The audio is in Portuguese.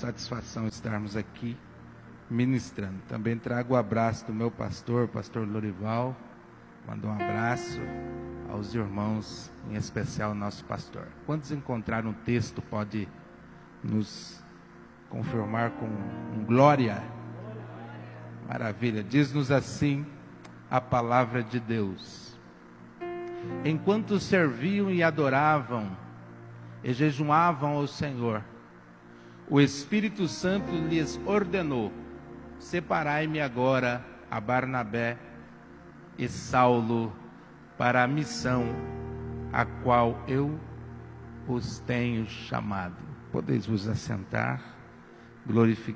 satisfação estarmos aqui ministrando. Também trago o abraço do meu pastor Lorival. Mando um abraço aos irmãos, em especial ao nosso pastor. Quantos encontraram um texto, pode nos confirmar com um glória? Maravilha. Diz-nos assim a palavra de Deus: enquanto serviam e adoravam e jejuavam ao Senhor, o Espírito Santo lhes ordenou: separai-me agora a Barnabé e Saulo para a missão a qual eu os tenho chamado. Podeis vos assentar, glorificar